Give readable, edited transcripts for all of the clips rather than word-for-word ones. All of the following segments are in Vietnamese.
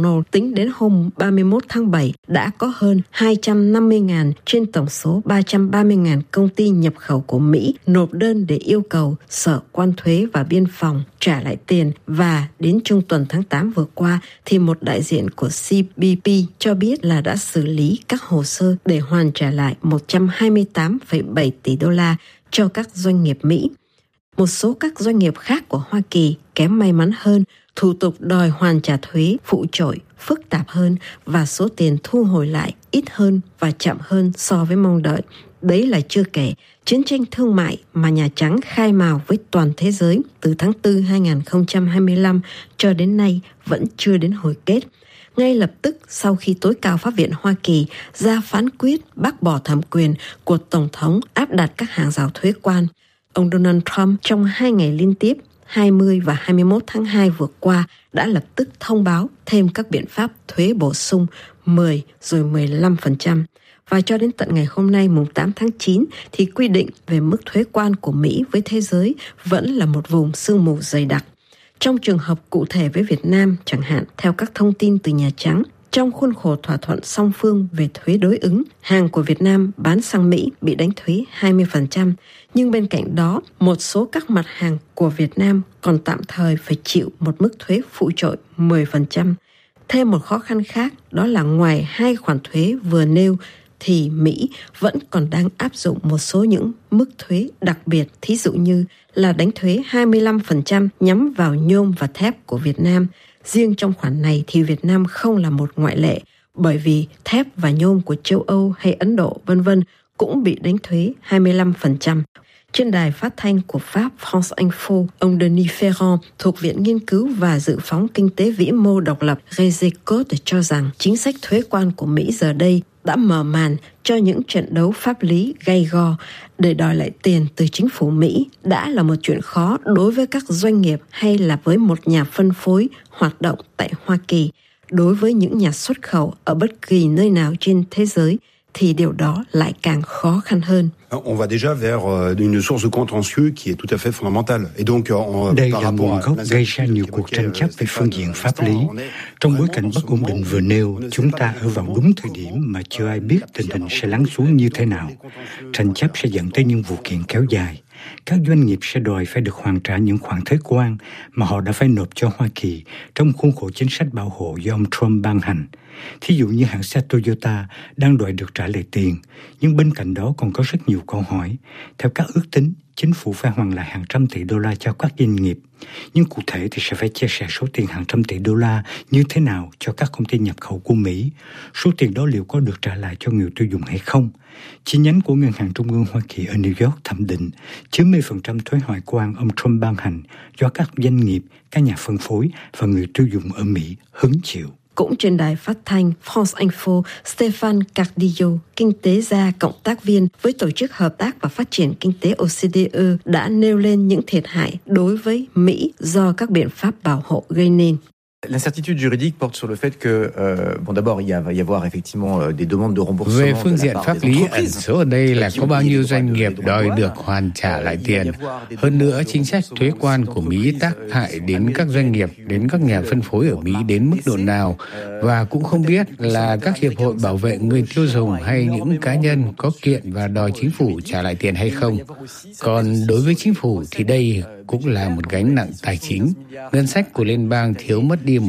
nộp tính đến hôm 31 tháng 7 đã có hơn 250.000 trên tổng số 330.000 công ty nhập khẩu của Mỹ nộp đơn để yêu cầu Sở Quan thuế và Biên phòng trả lại tiền. Và đến trung tuần tháng 8 vừa qua thì một đại diện của CBP cho biết là đã xử lý các hồ sơ để hoàn trả lại 128,7 tỷ đô la cho các doanh nghiệp Mỹ. Một số các doanh nghiệp khác của Hoa Kỳ kém may mắn hơn, thủ tục đòi hoàn trả thuế phụ trội, phức tạp hơn và số tiền thu hồi lại ít hơn và chậm hơn so với mong đợi. Đấy là chưa kể chiến tranh thương mại mà Nhà Trắng khai mào với toàn thế giới từ tháng 4 2025 cho đến nay vẫn chưa đến hồi kết. Ngay lập tức sau khi tối cao pháp viện Hoa Kỳ ra phán quyết bác bỏ thẩm quyền của Tổng thống áp đặt các hàng rào thuế quan, ông Donald Trump trong 2 ngày liên tiếp 20 và 21 tháng 2 vừa qua đã lập tức thông báo thêm các biện pháp thuế bổ sung 10 rồi 15%. Và cho đến tận ngày hôm nay mùng 8 tháng 9 thì quy định về mức thuế quan của Mỹ với thế giới vẫn là một vùng sương mù dày đặc. Trong trường hợp cụ thể với Việt Nam, chẳng hạn, theo các thông tin từ Nhà Trắng, trong khuôn khổ thỏa thuận song phương về thuế đối ứng, hàng của Việt Nam bán sang Mỹ bị đánh thuế 20%. Nhưng bên cạnh đó, một số các mặt hàng của Việt Nam còn tạm thời phải chịu một mức thuế phụ trội 10%. Thêm một khó khăn khác, đó là ngoài hai khoản thuế vừa nêu, thì Mỹ vẫn còn đang áp dụng một số những mức thuế đặc biệt, thí dụ như là đánh thuế 25% nhắm vào nhôm và thép của Việt Nam. Riêng trong khoản này thì Việt Nam không là một ngoại lệ, bởi vì thép và nhôm của châu Âu hay Ấn Độ v.v. cũng bị đánh thuế 25%. Trên đài phát thanh của Pháp France Info, ông Denis Ferrand thuộc Viện Nghiên cứu và Dự phóng Kinh tế Vĩ mô độc lập Resecode cho rằng chính sách thuế quan của Mỹ giờ đây đã mở màn cho những trận đấu pháp lý gay go. Để đòi lại tiền từ chính phủ Mỹ đã là một chuyện khó đối với các doanh nghiệp hay là với một nhà phân phối hoạt động tại Hoa Kỳ. Đối với những nhà xuất khẩu ở bất kỳ nơi nào trên thế giới thì điều đó lại càng khó khăn hơn. On va déjà vers une source de contentieux qui est tout à fait fondamentale. Et donc, đây là nguồn gốc gây ra nhiều cuộc tranh chấp về phương diện pháp lý. Trong bối cảnh bất ổn định vừa nêu, chúng ta ở vào đúng thời điểm mà chưa ai biết tình hình sẽ lắng xuống như thế nào. Tranh chấp sẽ dẫn tới những vụ kiện kéo dài. Các doanh nghiệp sẽ đòi phải được hoàn trả những khoản thuế quan mà họ đã phải nộp cho Hoa Kỳ trong khuôn khổ chính sách bảo hộ do ông Trump ban hành. Thí dụ như hãng xe Toyota đang đòi được trả lại tiền, nhưng bên cạnh đó còn có rất nhiều câu hỏi. Theo các ước tính, chính phủ phải hoàn lại hàng trăm tỷ đô la cho các doanh nghiệp. Nhưng cụ thể thì sẽ phải chia sẻ số tiền hàng trăm tỷ đô la như thế nào cho các công ty nhập khẩu của Mỹ. Số tiền đó liệu có được trả lại cho người tiêu dùng hay không? Chi nhánh của Ngân hàng Trung ương Hoa Kỳ ở New York thẩm định 90% thuế hải quan ông Trump ban hành do các doanh nghiệp, các nhà phân phối và người tiêu dùng ở Mỹ hứng chịu. Cũng trên đài phát thanh France Info, Stéphane Cardillo, kinh tế gia cộng tác viên với Tổ chức Hợp tác và Phát triển Kinh tế OCDE đã nêu lên những thiệt hại đối với Mỹ do các biện pháp bảo hộ gây nên. L'incertitude juridique porte sur le fait que, d'abord, il va y avoir effectivement des demandes de remboursement. Về phương diện pháp lý, ẩn số ở đây là có bao nhiêu doanh nghiệp đòi được hoàn trả lại tiền. Hơn nữa, chính sách thuế quan của Mỹ tác hại đến các doanh nghiệp, đến các nhà phân phối ở Mỹ đến mức độ nào, và cũng không biết là các hiệp hội bảo vệ người tiêu dùng hay những cá nhân có kiện và đòi chính phủ trả lại tiền hay không. Còn đối với chính phủ thì đây cũng là một gánh nặng tài chính. Ngân sách của liên bang thiếu mất đi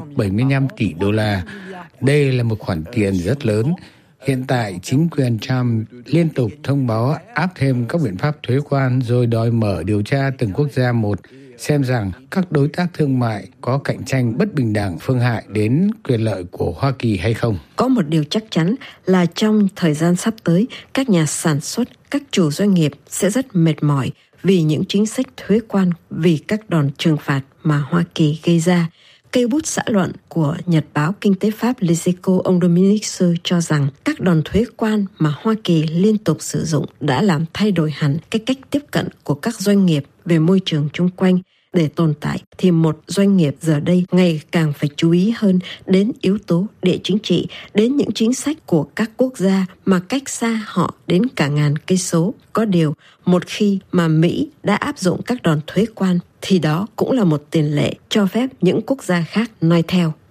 175 tỷ đô la. Đây là một khoản tiền rất lớn. Hiện tại, chính quyền Trump liên tục thông báo áp thêm các biện pháp thuế quan rồi đòi mở điều tra từng quốc gia một, xem rằng các đối tác thương mại có cạnh tranh bất bình đẳng phương hại đến quyền lợi của Hoa Kỳ hay không. Có một điều chắc chắn là trong thời gian sắp tới, các nhà sản xuất, các chủ doanh nghiệp sẽ rất mệt mỏi vì những chính sách thuế quan, vì các đòn trừng phạt mà Hoa Kỳ gây ra. Cây bút xã luận của Nhật báo Kinh tế Pháp Les Echos, ông Dominique Seux cho rằng các đòn thuế quan mà Hoa Kỳ liên tục sử dụng đã làm thay đổi hẳn cái cách tiếp cận của các doanh nghiệp về môi trường chung quanh. Để tồn tại thì một doanh nghiệp giờ đây ngày càng phải chú ý hơn đến yếu tố địa chính trị, đến những chính sách của các quốc gia mà cách xa họ đến cả ngàn cây số. Có điều, một khi mà Mỹ đã áp dụng các đòn thuế quan thì đó cũng là một tiền lệ cho phép những quốc gia khác noi theo.